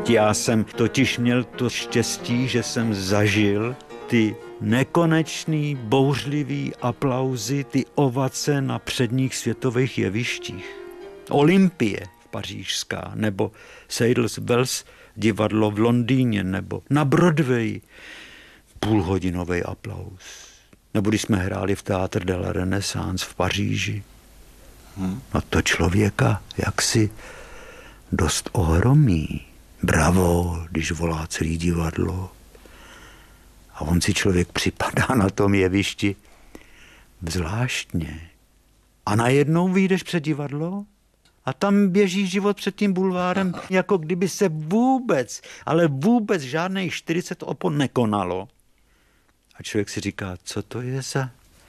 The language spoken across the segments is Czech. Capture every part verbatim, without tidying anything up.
Já jsem totiž měl to štěstí, že jsem zažil ty nekonečný, bouřlivý aplauzy, ty ovace na předních světových jevištích. Olympie pařížská, nebo Sadler's Wells divadlo v Londýně, nebo na Broadway půlhodinový aplaus. Nebo když jsme hráli v Théâtre de la Renaissance v Paříži. Hmm. No to člověka jaksi dost ohromí. Bravo, když volá celý divadlo. A on si člověk připadá na tom jevišti zvláštně. A najednou vyjdeš před divadlo a tam běží život před tím bulvárem, jako kdyby se vůbec, ale vůbec žádných čtyřicet opon nekonalo. A člověk si říká, co to je za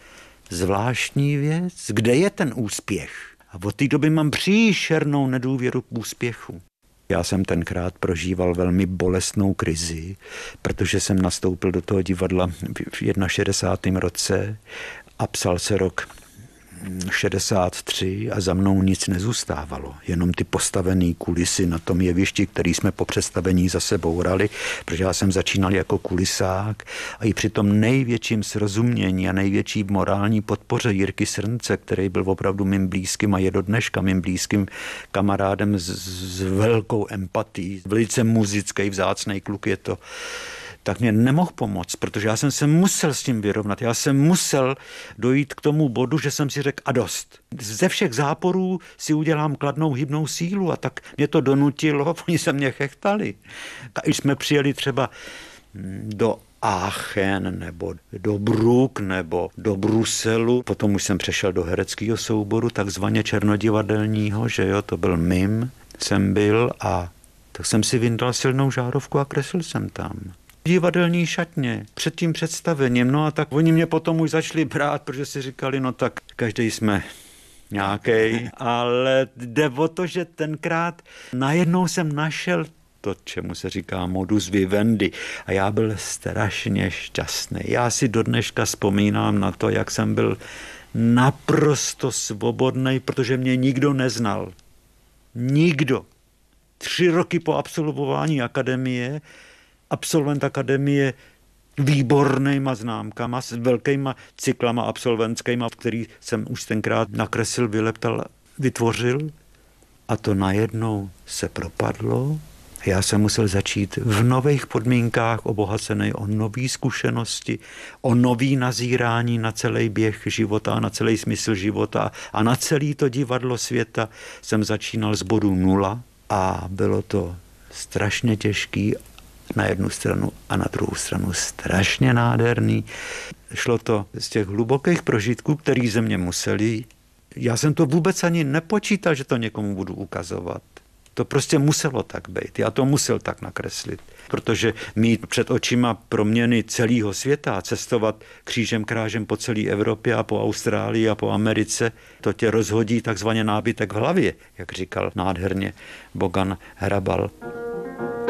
zvláštní věc? Kde je ten úspěch? A od té doby mám příšernou nedůvěru k úspěchu. Já jsem tenkrát prožíval velmi bolestnou krizi, protože jsem nastoupil do toho divadla v šedesátém prvním roce a psal se rok šedesát tři a za mnou nic nezůstávalo. Jenom ty postavené kulisy na tom jevišti, který jsme po představení zase bourali, protože já jsem začínal jako kulisák a i při tom největším srozumění a největší morální podpoře Jirky Srnce, který byl opravdu mým blízkým a je do dneška mým blízkým kamarádem s, s velkou empatií, velice muzický, vzácnej kluk je to, tak mě nemohl pomoct, protože já jsem se musel s tím vyrovnat. Já jsem musel dojít k tomu bodu, že jsem si řekl a dost. Ze všech záporů si udělám kladnou hybnou sílu a tak mě to donutilo, oni se mě chechtali. A když jsme přijeli třeba do Aachen nebo do Bruk nebo do Bruselu, potom už jsem přešel do hereckého souboru, takzvaně černodivadelního, že jo, to byl mim, jsem byl a tak jsem si vyndal silnou žárovku a kreslil jsem tam. Divadelní šatně před tím představením, no a tak oni mě potom už začali brát, protože si říkali, no tak každý jsme nějaký, ale jde o to, že tenkrát najednou jsem našel to, čemu se říká modus vivendi a já byl strašně šťastný. Já si do dneška vzpomínám na to, jak jsem byl naprosto svobodný, protože mě nikdo neznal. Nikdo. Tři roky po absolvování akademie absolvent akademie výbornýma známkama, s velkýma cyklama absolventskýma, který jsem už tenkrát nakreslil, vyleptal, vytvořil. A to najednou se propadlo. Já jsem musel začít v nových podmínkách, obohacený o nové zkušenosti, o nový nazírání na celý běh života, na celý smysl života a na celé to divadlo světa jsem začínal z bodu nula a bylo to strašně těžký na jednu stranu a na druhou stranu strašně nádherný. Šlo to z těch hlubokých prožitků, který ze mě museli. Já jsem to vůbec ani nepočítal, že to někomu budu ukazovat. To prostě muselo tak být. Já to musel tak nakreslit. Protože mít před očima proměny celého světa, cestovat křížem krážem po celé Evropě a po Austrálii a po Americe, to tě rozhodí takzvaně nábytek v hlavě, jak říkal nádherně Bogan Hrabal.